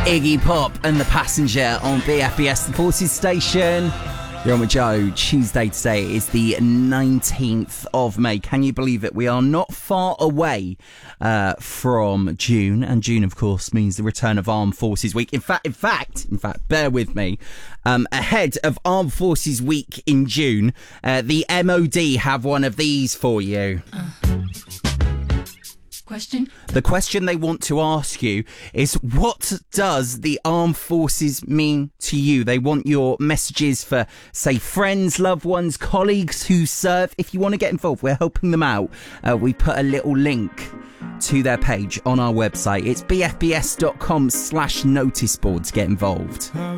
Iggy Pop and The Passenger on BFBS, the Forces station. You're on with Joe. Tuesday today is the 19th of May. Can you believe it? We are not far away from June. And June, of course, means the return of Armed Forces Week. In fact, bear with me. Ahead of Armed Forces Week in June, the MOD have one of these for you. Question? The question they want to ask you is, what does the armed forces mean to you? They want your messages for, say, friends, loved ones, colleagues who serve. If you want to get involved, we're helping them out. We put a little link to their page on our website. It's bfbs.com/noticeboard to get involved.